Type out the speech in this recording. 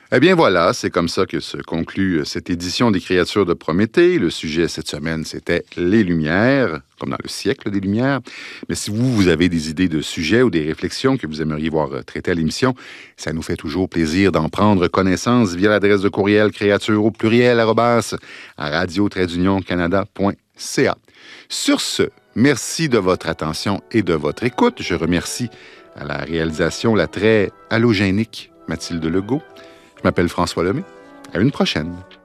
Eh bien voilà, c'est comme ça que se conclut cette édition des Créatures de Prométhée. Le sujet cette semaine, c'était les Lumières, comme dans le siècle des Lumières. Mais si vous avez des idées de sujets ou des réflexions que vous aimeriez voir traitées à l'émission, ça nous fait toujours plaisir d'en prendre connaissance via l'adresse de courriel créature au pluriel @radio-canada.ca. Sur ce, merci de votre attention et de votre écoute. Je remercie à la réalisation la très halogénique Mathilde Legault. Je m'appelle François Lemay. À une prochaine.